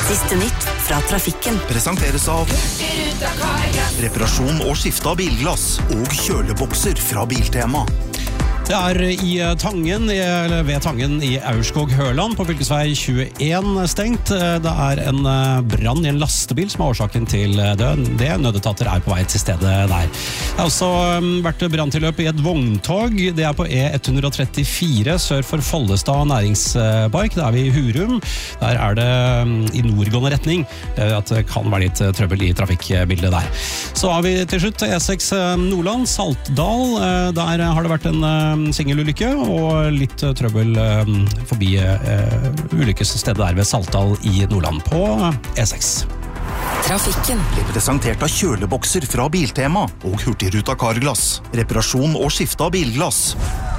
Siste nytt fra trafikken. Presenteres av reparasjon og skifte av bilglass og kjølebokser fra Biltema. Det i Tangen, eller ved Tangen i Aurskog-Høland på fylkesvei 21 stengt. Det en brann i en lastebil som årsaken til det. Nødetater på vei til stedet der. Det også vært branntilløp i et vogntog. Det på E134 sør for Follestad næringspark. Det vi i Hurum. Der det i nordgående retning at det kan være litt trøbbel i trafikkbildet der. Så har vi til slutt E6 Nordland, Saltdal. Der har det vært en singelulykke og litt trøbbel forbi ulykkesstedet der ved Saltdal i Nordland på E6. Trafikken Blir presentert av kjølebokser fra Biltema og Hurtigruta Carglass. Reparasjon og skifte av bilglass.